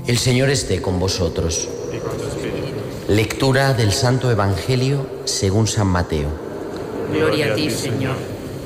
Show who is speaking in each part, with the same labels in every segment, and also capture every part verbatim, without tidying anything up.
Speaker 1: El Señor esté con vosotros. Lectura del Santo Evangelio según San Mateo.
Speaker 2: Gloria a ti, Señor.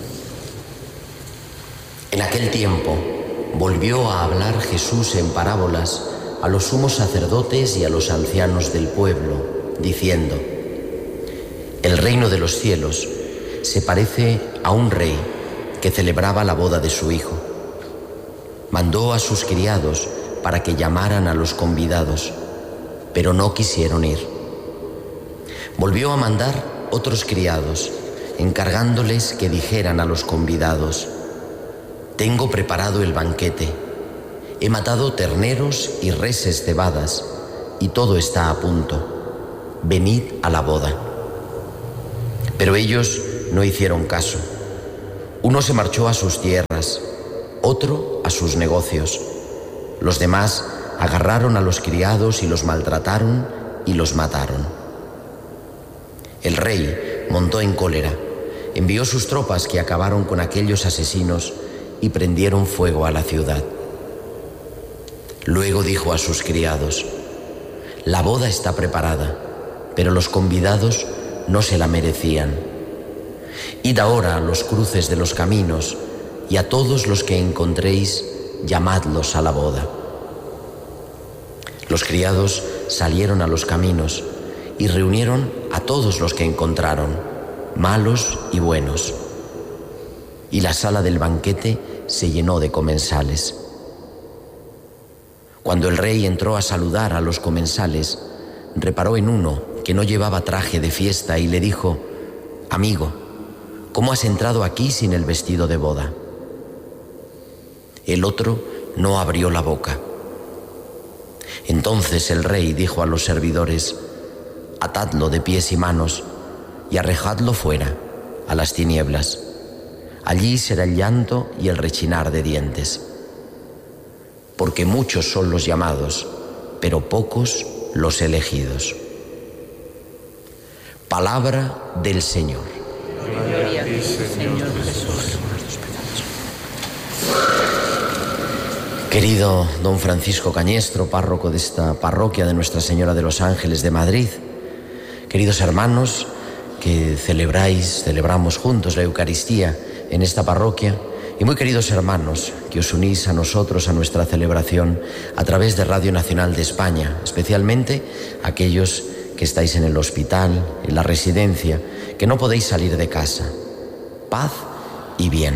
Speaker 1: En aquel tiempo volvió a hablar Jesús en parábolas a los sumos sacerdotes y a los ancianos del pueblo, diciendo: El reino de los cielos se parece a un rey que celebraba la boda de su hijo. Mandó a sus criados para que llamaran a los convidados, pero no quisieron ir. Volvió a mandar otros criados, encargándoles que dijeran a los convidados: Tengo preparado el banquete, he matado terneros y reses cebadas, y todo está a punto. Venid a la boda. Pero ellos no hicieron caso. Uno se marchó a sus tierras, otro a sus negocios. Los demás agarraron a los criados y los maltrataron y los mataron. El rey montó en cólera, envió sus tropas que acabaron con aquellos asesinos y prendieron fuego a la ciudad. Luego dijo a sus criados: La boda está preparada, pero los convidados no se la merecían. Id ahora a los cruces de los caminos y a todos los que encontréis, llamadlos a la boda. Los criados salieron a los caminos y reunieron a todos los que encontraron, malos y buenos. Y la sala del banquete se llenó de comensales. Cuando el rey entró a saludar a los comensales, reparó en uno que no llevaba traje de fiesta y le dijo: Amigo, ¿cómo has entrado aquí sin el vestido de boda? El otro no abrió la boca. Entonces el rey dijo a los servidores: Atadlo de pies y manos y arrojadlo fuera, a las tinieblas. Allí será el llanto y el rechinar de dientes. Porque muchos son los llamados, pero pocos los elegidos. Palabra del Señor.
Speaker 2: Gloria a ti, Señor Jesús.
Speaker 1: Querido don Francisco Cañestro, párroco de esta parroquia de Nuestra Señora de los Ángeles de Madrid, queridos hermanos que celebráis, celebramos juntos la Eucaristía en esta parroquia, y muy queridos hermanos que os unís a nosotros, a nuestra celebración a través de Radio Nacional de España, especialmente aquellos que estáis en el hospital, en la residencia, que no podéis salir de casa. Paz y bien.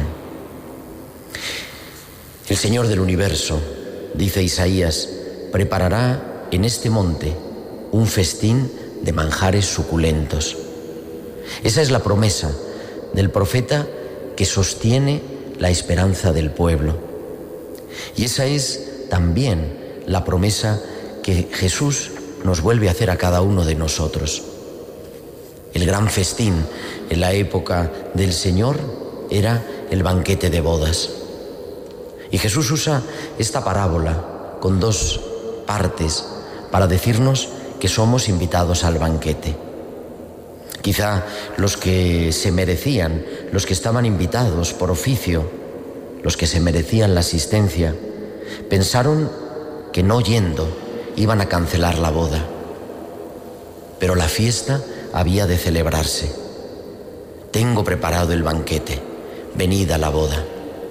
Speaker 1: El Señor del universo, dice Isaías, preparará en este monte un festín de manjares suculentos. Esa es la promesa del profeta que sostiene la esperanza del pueblo. Y esa es también la promesa que Jesús nos vuelve a hacer a cada uno de nosotros. El gran festín en la época del Señor era el banquete de bodas. Y Jesús usa esta parábola con dos partes para decirnos que somos invitados al banquete. Quizá los que se merecían, los que estaban invitados por oficio, los que se merecían la asistencia, pensaron que no yendo iban a cancelar la boda. Pero la fiesta había de celebrarse. Tengo preparado el banquete, venid a la boda.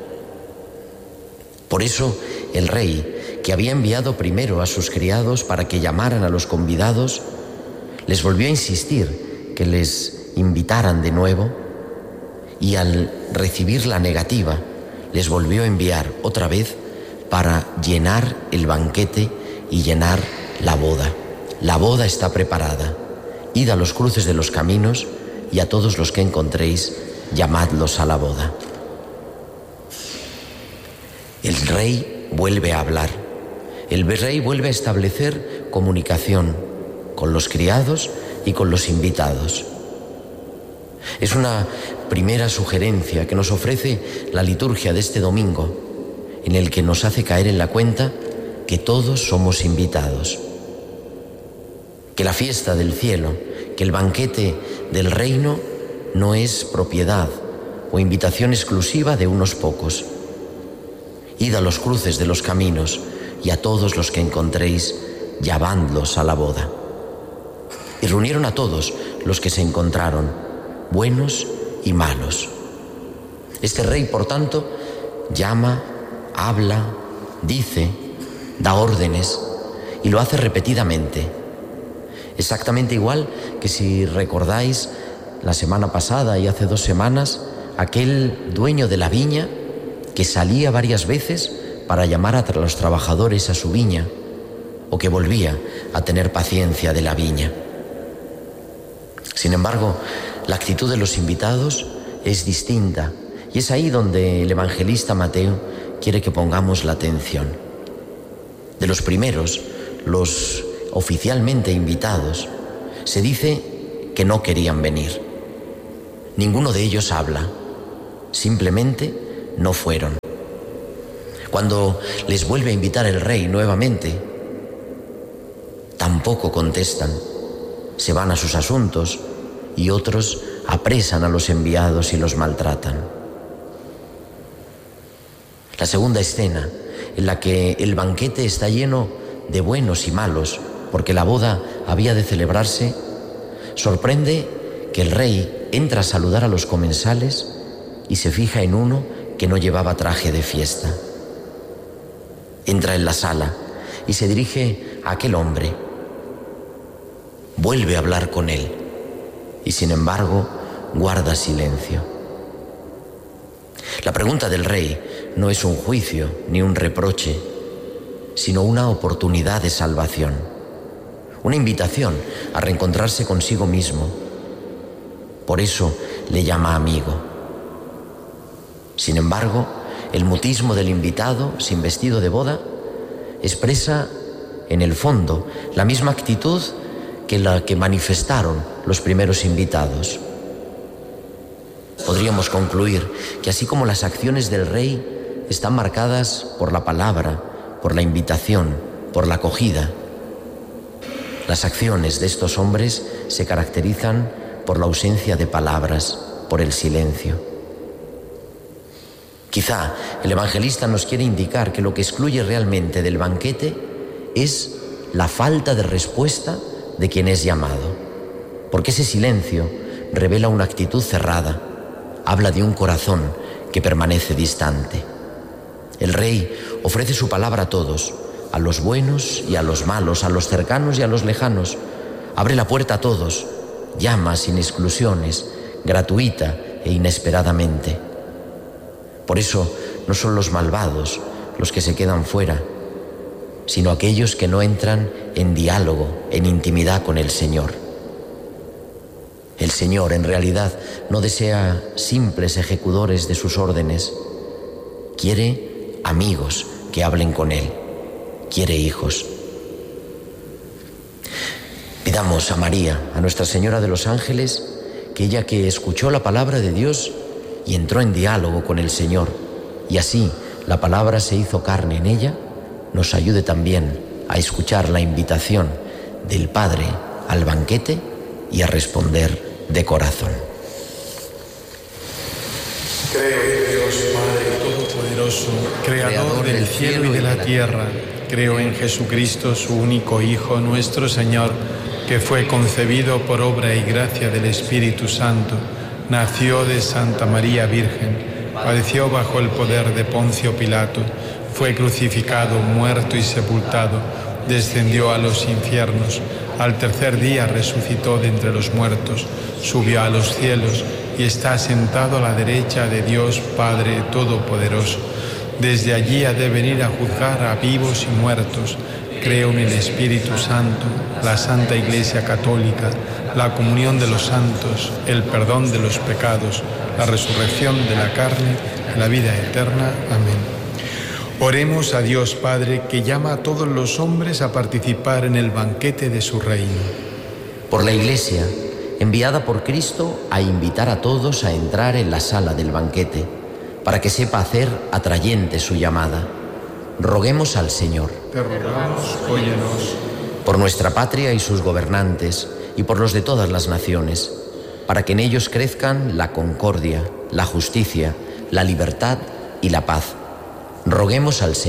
Speaker 1: Por eso el rey, que había enviado primero a sus criados para que llamaran a los convidados, les volvió a insistir que les invitaran de nuevo, y al recibir la negativa les volvió a enviar otra vez para llenar el banquete y llenar la boda. La boda está preparada. Id a los cruces de los caminos y a todos los que encontréis, llamadlos a la boda. El rey vuelve a hablar. El rey vuelve a establecer comunicación con los criados y con los invitados. Es una primera sugerencia que nos ofrece la liturgia de este domingo, en el que nos hace caer en la cuenta que todos somos invitados. Que la fiesta del cielo, que el banquete del reino no es propiedad o invitación exclusiva de unos pocos. Id a los cruces de los caminos, y a todos los que encontréis, llamadlos a la boda. Y reunieron a todos los que se encontraron, buenos y malos. Este rey, por tanto, llama, habla, dice, da órdenes y lo hace repetidamente. Exactamente igual que si recordáis la semana pasada y hace dos semanas, aquel dueño de la viña que salía varias veces para llamar a los trabajadores a su viña, o que volvía a tener paciencia de la viña. Sin embargo, la actitud de los invitados es distinta, y es ahí donde el evangelista Mateo quiere que pongamos la atención. De los primeros, los oficialmente invitados, se dice que no querían venir. Ninguno de ellos habla, simplemente no fueron. Cuando les vuelve a invitar el rey nuevamente, tampoco contestan, se van a sus asuntos y otros apresan a los enviados y los maltratan. La segunda escena, en la que el banquete está lleno de buenos y malos, porque la boda había de celebrarse, sorprende que el rey entra a saludar a los comensales y se fija en uno que no llevaba traje de fiesta. Entra en la sala y se dirige a aquel hombre. Vuelve a hablar con él y, sin embargo, guarda silencio. La pregunta del rey no es un juicio ni un reproche, sino una oportunidad de salvación, una invitación a reencontrarse consigo mismo. Por eso le llama amigo. Sin embargo, el mutismo del invitado, sin vestido de boda, expresa en el fondo la misma actitud que la que manifestaron los primeros invitados. Podríamos concluir que así como las acciones del rey están marcadas por la palabra, por la invitación, por la acogida, las acciones de estos hombres se caracterizan por la ausencia de palabras, por el silencio. Quizá el evangelista nos quiere indicar que lo que excluye realmente del banquete es la falta de respuesta de quien es llamado, porque ese silencio revela una actitud cerrada, habla de un corazón que permanece distante. El rey ofrece su palabra a todos, a los buenos y a los malos, a los cercanos y a los lejanos. Abre la puerta a todos, llama sin exclusiones, gratuita e inesperadamente. Por eso no son los malvados los que se quedan fuera, sino aquellos que no entran en diálogo, en intimidad con el Señor. El Señor, en realidad, no desea simples ejecutores de sus órdenes. Quiere amigos que hablen con Él. Quiere hijos. Pidamos a María, a Nuestra Señora de los Ángeles, que ella que escuchó la palabra de Dios y entró en diálogo con el Señor, y así la palabra se hizo carne en ella, nos ayude también a escuchar la invitación del Padre al banquete y a responder de corazón.
Speaker 3: Creo en Dios Padre Todopoderoso, Creador del cielo y de la tierra. Creo en Jesucristo, su único Hijo, nuestro Señor, que fue concebido por obra y gracia del Espíritu Santo. Nació de Santa María Virgen, padeció bajo el poder de Poncio Pilato, fue crucificado, muerto y sepultado, descendió a los infiernos, al tercer día resucitó de entre los muertos, subió a los cielos y está sentado a la derecha de Dios Padre Todopoderoso. Desde allí ha de venir a juzgar a vivos y muertos. Creo en el Espíritu Santo, la Santa Iglesia Católica, la comunión de los santos, el perdón de los pecados, la resurrección de la carne, la vida eterna. Amén. Oremos a Dios Padre, que llama a todos los hombres a participar en el banquete de su reino.
Speaker 1: Por la Iglesia, enviada por Cristo a invitar a todos a entrar en la sala del banquete, para que sepa hacer atrayente su llamada. Roguemos al Señor.
Speaker 3: Te rogamos, óyenos.
Speaker 1: Por nuestra patria y sus gobernantes, y por los de todas las naciones, para que en ellos crezcan la concordia, la justicia, la libertad y la paz. Roguemos al Señor.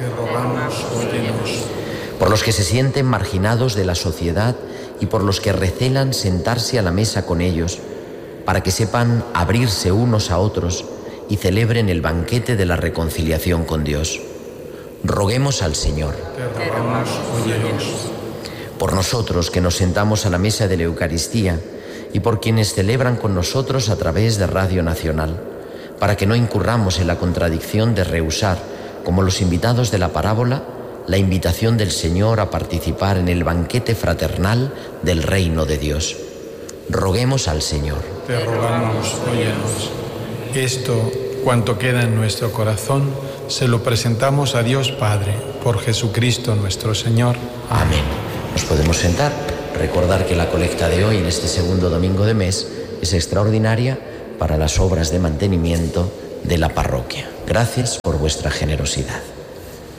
Speaker 3: Te rogamos, óyenos.
Speaker 1: Por los que se sienten marginados de la sociedad y por los que recelan sentarse a la mesa con ellos, para que sepan abrirse unos a otros y celebren el banquete de la reconciliación con Dios. Roguemos al Señor.
Speaker 3: Te rogamos, óyenos.
Speaker 1: Por nosotros que nos sentamos a la mesa de la Eucaristía y por quienes celebran con nosotros a través de Radio Nacional, para que no incurramos en la contradicción de rehusar, como los invitados de la parábola, la invitación del Señor a participar en el banquete fraternal del reino de Dios. Roguemos al Señor.
Speaker 3: Te rogamos, óyenos. Esto, cuanto queda en nuestro corazón, se lo presentamos a Dios Padre, por Jesucristo nuestro Señor.
Speaker 1: Amén. Nos podemos sentar. Recordar que la colecta de hoy, en este segundo domingo de mes, es extraordinaria para las obras de mantenimiento de la parroquia. Gracias por vuestra generosidad.